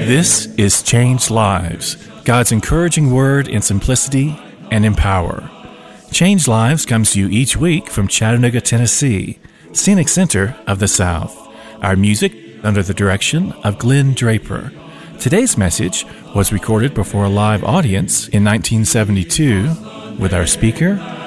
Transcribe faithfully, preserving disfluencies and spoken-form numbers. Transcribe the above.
This is Changed Lives, God's encouraging word in simplicity and in power. Changed Lives comes to you each week from Chattanooga, Tennessee, Scenic Center of the South. Our music under the direction of Glenn Draper. Today's message was recorded before a live audience in nineteen seventy-two with our speaker,